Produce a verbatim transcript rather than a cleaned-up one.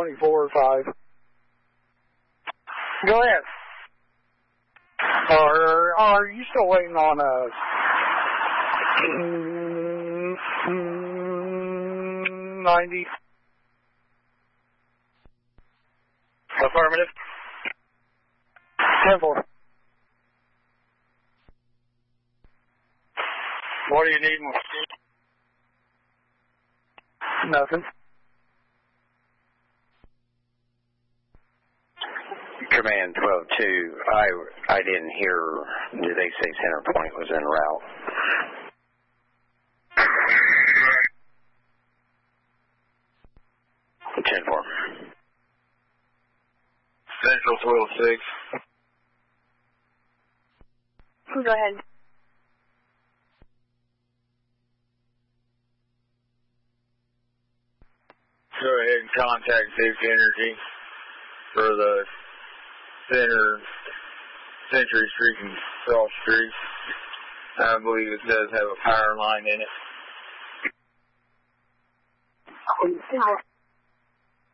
twenty-four five. Go ahead. Are, are you still waiting on a ninety? Affirmative. ten four. What do you need? Nothing. Command twelve two, I, I didn't hear, did they say center point was en route? ten four. Central twelve six. Go ahead. Go ahead and contact Duke Energy for the center, Century Street and Cross Street. I believe it does have a power line in it.